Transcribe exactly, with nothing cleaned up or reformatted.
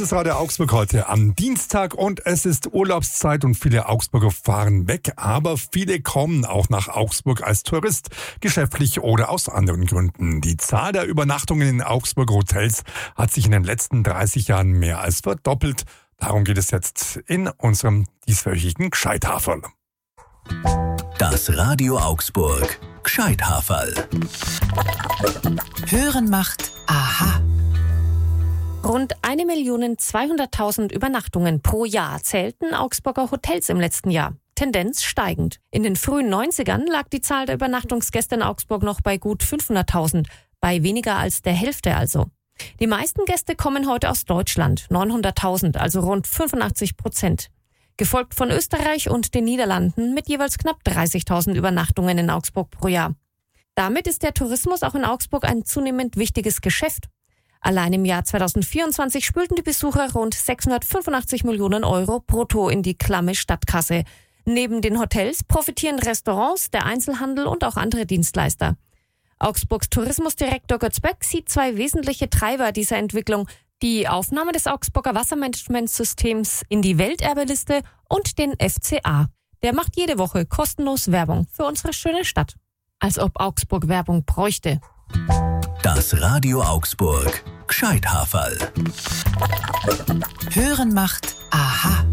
Das ist Radio Augsburg heute am Dienstag und es ist Urlaubszeit und viele Augsburger fahren weg, aber viele kommen auch nach Augsburg als Tourist, geschäftlich oder aus anderen Gründen. Die Zahl der Übernachtungen in Augsburger Hotels hat sich in den letzten dreißig Jahren mehr als verdoppelt. Darum geht es jetzt in unserem dieswöchigen Gscheithaferl. Das Radio Augsburg Gscheithaferl. Hören macht aha. Rund eine Million zweihunderttausend Übernachtungen pro Jahr zählten Augsburger Hotels im letzten Jahr. Tendenz steigend. In den frühen neunzigern lag die Zahl der Übernachtungsgäste in Augsburg noch bei gut fünfhunderttausend, bei weniger als der Hälfte also. Die meisten Gäste kommen heute aus Deutschland, neunhunderttausend, also rund fünfundachtzig Prozent. Gefolgt von Österreich und den Niederlanden mit jeweils knapp dreißigtausend Übernachtungen in Augsburg pro Jahr. Damit ist der Tourismus auch in Augsburg ein zunehmend wichtiges Geschäft. Allein im Jahr zweitausendvierundzwanzig spülten die Besucher rund sechshundertfünfundachtzig Millionen Euro brutto in die klamme Stadtkasse. Neben den Hotels profitieren Restaurants, der Einzelhandel und auch andere Dienstleister. Augsburgs Tourismusdirektor Götz Böck sieht zwei wesentliche Treiber dieser Entwicklung: die Aufnahme des Augsburger Wassermanagementsystems in die Welterbeliste und den F C A. Der macht jede Woche kostenlos Werbung für unsere schöne Stadt. Als ob Augsburg Werbung bräuchte. Das Radio Augsburg Gscheithaferl. Hören macht aha.